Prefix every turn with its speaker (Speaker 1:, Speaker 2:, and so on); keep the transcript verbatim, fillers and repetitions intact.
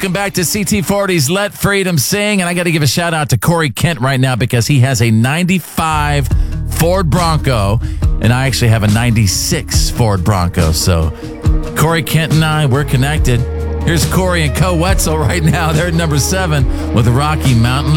Speaker 1: Welcome back to C T forty's Let Freedom Sing. And I got to give a shout out to Corey Kent right now because he has a ninety-five Ford Bronco. And I actually have a ninety-six Ford Bronco. So Corey Kent and I, we're connected. Here's Corey and Co Wetzel right now. They're at number seven with the Rocky Mountain